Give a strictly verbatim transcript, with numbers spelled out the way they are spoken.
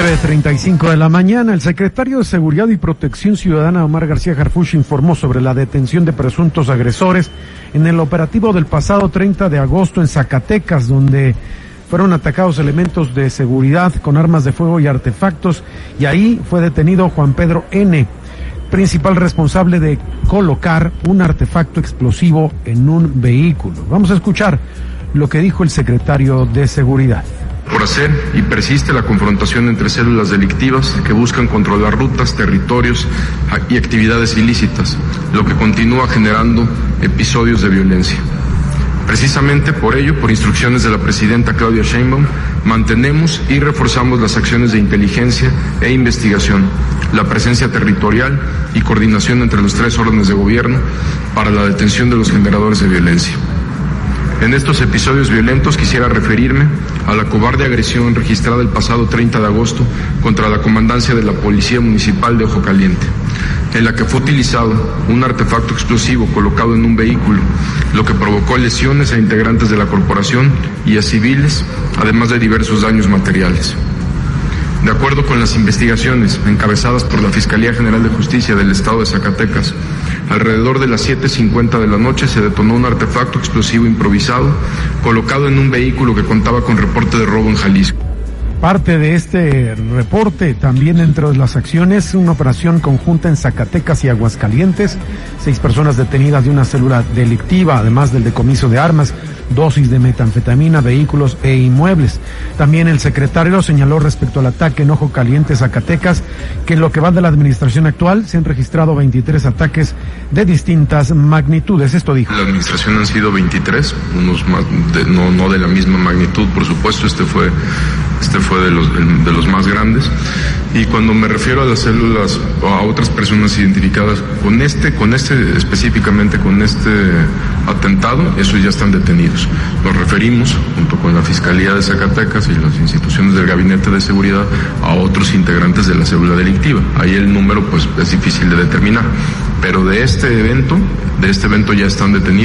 nueve treinta y cinco de la mañana, el secretario de Seguridad y Protección Ciudadana, Omar García Harfuch, informó sobre la detención de presuntos agresores en el operativo del pasado treinta de agosto en Zacatecas, donde fueron atacados elementos de seguridad con armas de fuego y artefactos, y ahí fue detenido Juan Pedro N., principal responsable de colocar un artefacto explosivo en un vehículo. Vamos a escuchar lo que dijo el secretario de Seguridad. Por hacer y persiste la confrontación entre células delictivas que buscan controlar rutas, territorios y actividades ilícitas, lo que continúa generando episodios de violencia. Precisamente por ello, por instrucciones de la presidenta Claudia Sheinbaum, mantenemos y reforzamos las acciones de inteligencia e investigación, la presencia territorial y coordinación entre los tres órdenes de gobierno para la detención de los generadores de violencia. En estos episodios violentos quisiera referirme a la cobarde agresión registrada el pasado treinta de agosto contra la comandancia de la Policía Municipal de Ojo Caliente, en la que fue utilizado un artefacto explosivo colocado en un vehículo, lo que provocó lesiones a integrantes de la corporación y a civiles, además de diversos daños materiales. De acuerdo con las investigaciones encabezadas por la Fiscalía General de Justicia del Estado de Zacatecas, alrededor de las siete cincuenta de la noche se detonó un artefacto explosivo improvisado colocado en un vehículo que contaba con reporte de robo en Jalisco. Parte de este reporte, también dentro de las acciones, una operación conjunta en Zacatecas y Aguascalientes, seis personas detenidas de una célula delictiva, además del decomiso de armas, dosis de metanfetamina, vehículos e inmuebles. También el secretario señaló respecto al ataque en Ojo Caliente, Zacatecas, que en lo que va de la administración actual se han registrado veintitrés ataques de distintas magnitudes. Esto dijo. La administración han sido veintitrés, unos más de, no, no de la misma magnitud, por supuesto, este fue este fue de los de los más grandes. Y cuando me refiero a las células o a otras personas identificadas con este, con este específicamente con este atentado, esos ya están detenidos. Nos referimos, junto con la Fiscalía de Zacatecas y las instituciones del Gabinete de Seguridad, a otros integrantes de la célula delictiva. Ahí el número pues es difícil de determinar, pero de este evento, de este evento ya están detenidos.